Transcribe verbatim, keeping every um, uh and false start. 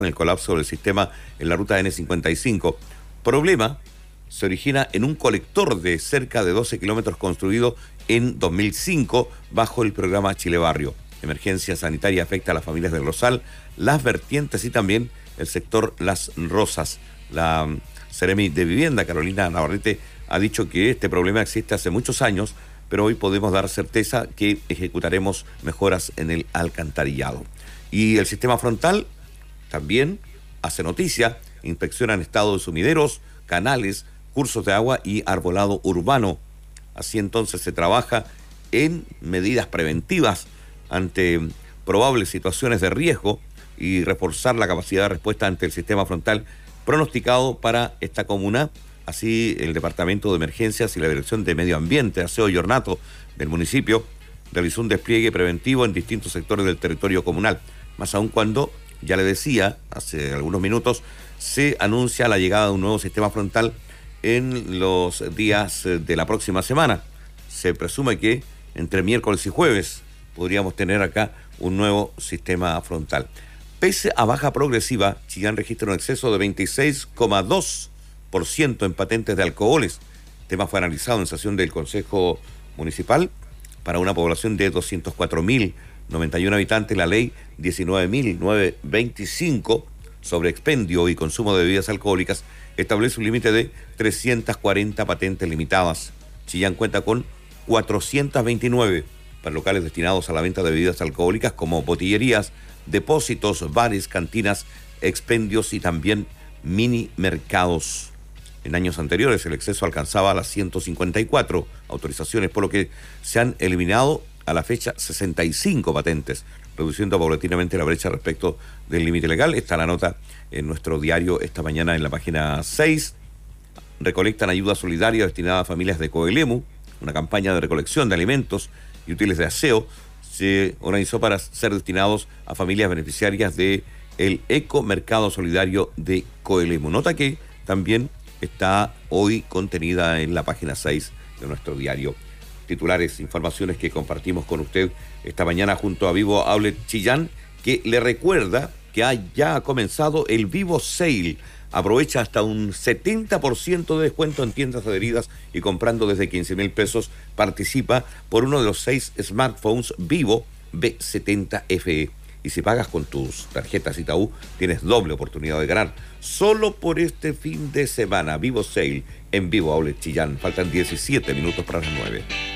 el colapso del sistema en la ruta ene cincuenta y cinco. Problema se origina en un colector de cerca de doce kilómetros construido en dos mil cinco bajo el programa Chile Barrio. Emergencia sanitaria afecta a las familias del Rosal, Las Vertientes y también el sector Las Rosas. La Seremi de Vivienda, Carolina Navarrete, ha dicho que este problema existe hace muchos años, pero hoy podemos dar certeza que ejecutaremos mejoras en el alcantarillado. Y el sistema frontal también hace noticia, inspeccionan estado de sumideros, canales, cursos de agua y arbolado urbano. Así entonces se trabaja en medidas preventivas ante probables situaciones de riesgo y reforzar la capacidad de respuesta ante el sistema frontal pronosticado para esta comuna. Así, el Departamento de Emergencias y la Dirección de Medio Ambiente, Aseo y Ornato del municipio realizó un despliegue preventivo en distintos sectores del territorio comunal, más aún cuando, ya le decía hace algunos minutos, se anuncia la llegada de un nuevo sistema frontal en los días de la próxima semana. Se presume que entre miércoles y jueves podríamos tener acá un nuevo sistema frontal. Pese a baja progresiva, Chillán registra un exceso de veintiséis coma dos por ciento en patentes de alcoholes. El tema fue analizado en sesión del Consejo Municipal. Para una población de doscientos cuatro mil noventa y uno habitantes, la ley diecinueve mil novecientos veinticinco sobre expendio y consumo de bebidas alcohólicas establece un límite de trescientas cuarenta patentes limitadas. Chillán cuenta con cuatrocientos veintinueve para locales destinados a la venta de bebidas alcohólicas como botillerías, depósitos, bares, cantinas, expendios y también mini mercados. En años anteriores el exceso alcanzaba las ciento cincuenta y cuatro autorizaciones, por lo que se han eliminado a la fecha sesenta y cinco patentes, reduciendo paulatinamente la brecha respecto del límite legal. Está la nota en nuestro diario esta mañana en la página seis. Recolectan ayuda solidaria destinada a familias de Coelemu. Una campaña de recolección de alimentos y útiles de aseo se organizó para ser destinados a familias beneficiarias de el Ecomercado Solidario de Coelemu. Nota que también está hoy contenida en la página seis de nuestro diario. Titulares, informaciones que compartimos con usted esta mañana junto a Vivo Outlet Chillán, que le recuerda que ha, ya ha comenzado el Vivo Sale. Aprovecha hasta un setenta por ciento de descuento en tiendas adheridas y comprando desde quince mil pesos participa por uno de los seis smartphones Vivo B setenta F E. Y si pagas con tus tarjetas Itaú, tienes doble oportunidad de ganar. Solo por este fin de semana, Vivo Sale en Vivo Outlet Chillán. Faltan diecisiete minutos para las nueve.